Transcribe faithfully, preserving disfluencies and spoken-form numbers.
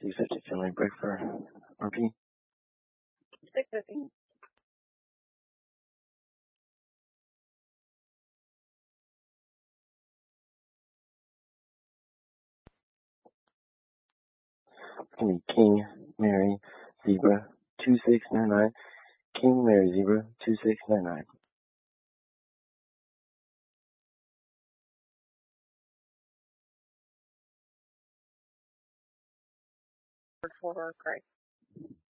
two fifty Finley break for R P. six fifty. It's gonna be King, Mary, Zebra, two six nine nine. King, Mary, Zebra, two six nine nine. For Christ.